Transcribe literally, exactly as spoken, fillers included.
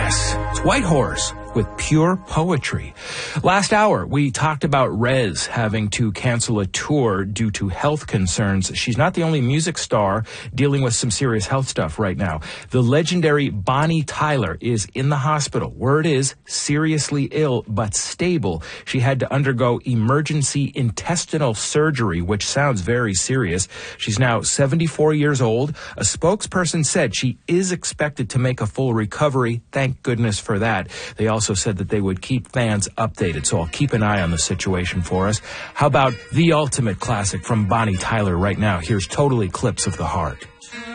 Yes, it's Whitehorse with Pure Poetry. Last hour, we talked about Rez having to cancel a tour due to health concerns. She's not the only music star dealing with some serious health stuff right now. The legendary Bonnie Tyler is in the hospital. Word is seriously ill, but stable. She had to undergo emergency intestinal surgery, which sounds very serious. She's now seventy-four years old. A spokesperson said she is expected to make a full recovery. Thank goodness for that. They also said that they would keep fans updated, so I'll keep an eye on the situation for us. How about the ultimate classic from Bonnie Tyler right now? Here's Total Eclipse of the Heart.